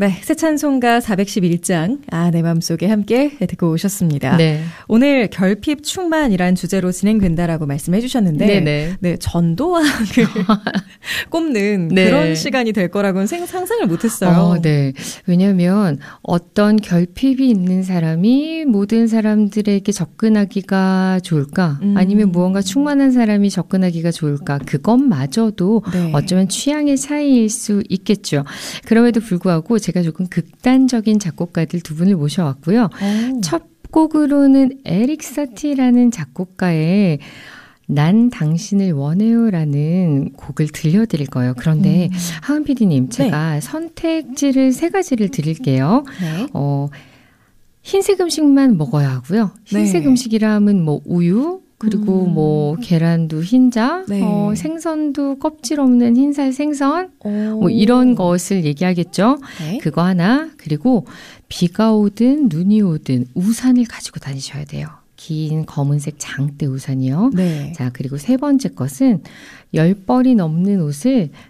네, 새 찬송가 411장 내 맘속에 함께 듣고 오셨습니다. 네. 오늘 결핍 충만이란 주제로 진행된다라고 말씀해 주셨는데 네네. 네, 전도왕을 꼽는 네. 그런 시간이 될 거라고는 상상을 못했어요. 네. 왜냐하면 어떤 결핍이 있는 사람이 모든 사람들에게 접근하기가 좋을까? 아니면 무언가 충만한 사람이 접근하기가 좋을까? 그것마저도 네. 어쩌면 취향의 차이일 수 있겠죠. 그럼에도 불구하고 제가 조금 극단적인 작곡가들 두 분을 모셔왔고요. 첫 곡으로는 에릭 사티라는 작곡가의 난 당신을 원해요라는 곡을 들려드릴 거예요. 그런데 하은 PD님, 제가 선택지를 3가지를 드릴게요. 네. 흰색 음식만 먹어야 하고요. 흰색 네. 음식이라 하면 뭐 우유, 그리고 뭐 계란도 흰자, 네. 생선도 껍질 없는 흰살 생선, 뭐 이런 것을 얘기하겠죠. 네. 그거 하나, 그리고 비가 오든 눈이 오든 우산을 가지고 다니셔야 돼요. 긴 검은색 장대 우산이요. 네. 자, 그리고 3번째 것은 10벌이 넘는 옷을